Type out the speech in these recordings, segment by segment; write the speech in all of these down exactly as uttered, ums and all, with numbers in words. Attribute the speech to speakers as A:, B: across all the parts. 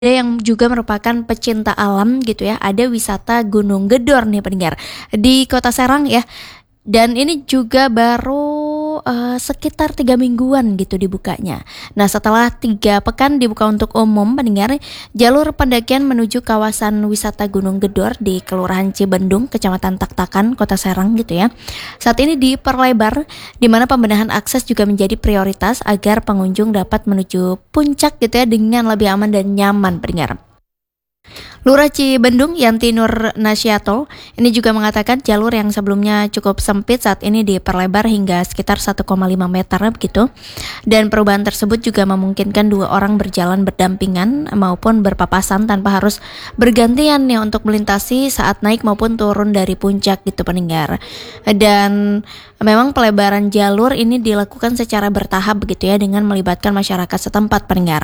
A: Ada yang juga merupakan pecinta alam gitu ya, ada wisata Gunung Gedor nih pendengar di Kota Serang ya. Dan ini juga baru uh, sekitar tiga mingguan gitu dibukanya. Nah setelah tiga pekan dibuka untuk umum pendengar, jalur pendakian menuju kawasan wisata Gunung Gedor di Kelurahan Cibendung, Kecamatan Taktakan, Kota Serang gitu ya. Saat ini diperlebar, di mana pembenahan akses juga menjadi prioritas agar pengunjung dapat menuju puncak gitu ya dengan lebih aman dan nyaman pendengar. Lurah Cibendung Yanti Nur Nasyato ini juga mengatakan jalur yang sebelumnya cukup sempit saat ini diperlebar hingga sekitar satu koma lima meter begitu. Dan perubahan tersebut juga memungkinkan dua orang berjalan berdampingan maupun berpapasan tanpa harus bergantian nih untuk melintasi saat naik maupun turun dari puncak gitu pendengar. Dan memang pelebaran jalur ini dilakukan secara bertahap begitu ya dengan melibatkan masyarakat setempat pendengar.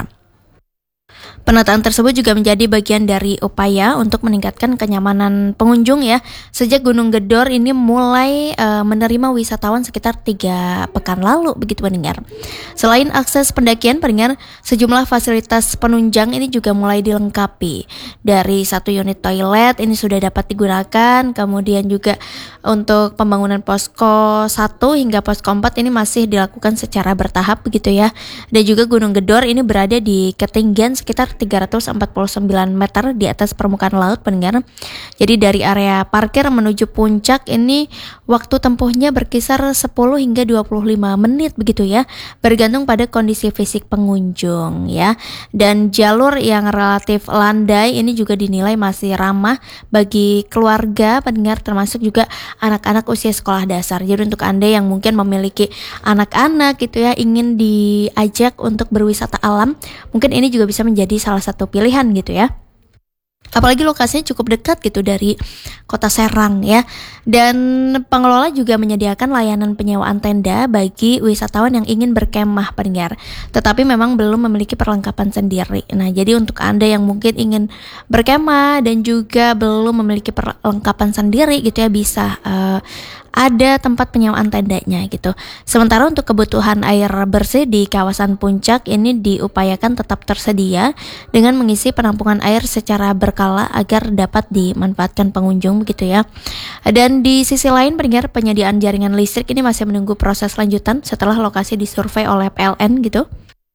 A: Penataan tersebut juga menjadi bagian dari upaya untuk meningkatkan kenyamanan pengunjung ya. Sejak Gunung Gedor ini mulai uh, menerima wisatawan sekitar tiga pekan lalu begitu pendengar. Selain akses pendakian pendengar, sejumlah fasilitas penunjang ini juga mulai dilengkapi. Dari satu unit toilet ini sudah dapat digunakan, kemudian juga untuk pembangunan posko satu hingga posko empat ini masih dilakukan secara bertahap begitu ya. Dan juga Gunung Gedor ini berada di ketinggian sekitar tiga ratus empat puluh sembilan meter di atas permukaan laut pendengar. Jadi dari area parkir menuju puncak ini waktu tempuhnya berkisar sepuluh hingga dua puluh lima menit begitu ya, bergantung pada kondisi fisik pengunjung ya. Dan jalur yang relatif landai ini juga dinilai masih ramah bagi keluarga pendengar, termasuk juga anak-anak usia sekolah dasar. Jadi untuk Anda yang mungkin memiliki anak-anak gitu ya, ingin diajak untuk berwisata alam, mungkin ini juga bisa menjadi salah satu pilihan gitu ya. Apalagi lokasinya cukup dekat gitu dari Kota Serang ya. Dan pengelola juga menyediakan layanan penyewaan tenda bagi wisatawan yang ingin berkemah pendengar, tetapi memang belum memiliki perlengkapan sendiri. Nah jadi untuk Anda yang mungkin ingin berkemah dan juga belum memiliki perlengkapan sendiri gitu ya, bisa uh, ada tempat penyewaan tendanya gitu. Sementara untuk kebutuhan air bersih di kawasan puncak ini diupayakan tetap tersedia dengan mengisi penampungan air secara berkala agar dapat dimanfaatkan pengunjung begitu ya. Dan di sisi lain pendengar, penyediaan jaringan listrik ini masih menunggu proses lanjutan setelah lokasi disurvei oleh P L N gitu.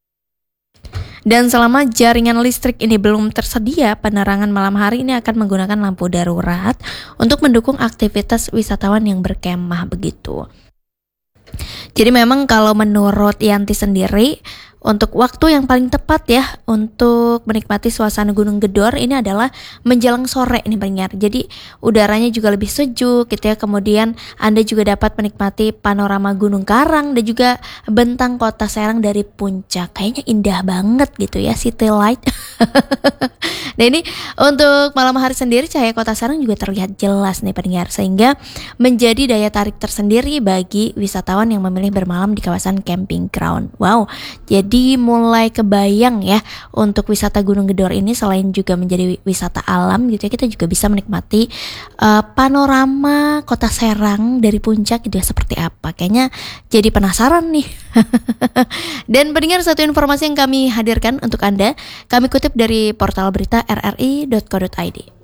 A: Dan selama jaringan listrik ini belum tersedia, penerangan malam hari ini akan menggunakan lampu darurat untuk mendukung aktivitas wisatawan yang berkemah begitu. Jadi memang kalau menurut Yanti sendiri, untuk waktu yang paling tepat ya untuk menikmati suasana Gunung Gedor ini adalah menjelang sore ini pendengar. Jadi udaranya juga lebih sejuk gitu ya. Kemudian Anda juga dapat menikmati panorama Gunung Karang dan juga bentang Kota Serang dari puncak. Kayaknya indah banget gitu ya, city light. Nah ini untuk malam hari sendiri cahaya Kota Serang juga terlihat jelas nih pendengar, sehingga menjadi daya tarik tersendiri bagi wisatawan yang memilih bermalam di kawasan camping ground. Wow, jadi mulai kebayang ya untuk wisata Gunung Gedor ini selain juga menjadi wisata alam gitu ya, kita juga bisa menikmati uh, panorama Kota Serang dari puncak gitu ya, seperti apa. Kayaknya jadi penasaran nih. Dan pendengar, satu informasi yang kami hadirkan untuk Anda, kami kutip dari portal berita r r i dot co dot i d.